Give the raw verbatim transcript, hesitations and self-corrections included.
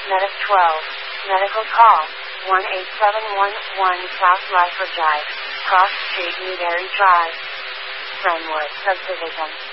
Medic twelve. Medical call. one eight seven one one South Lyford Drive. Cross Street, Newberry Drive. Brentwood Subdivision.